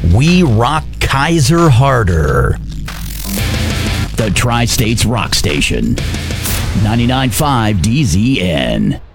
We rock Kaiser harder. The Tri-States Rock Station. 99.5 DZN.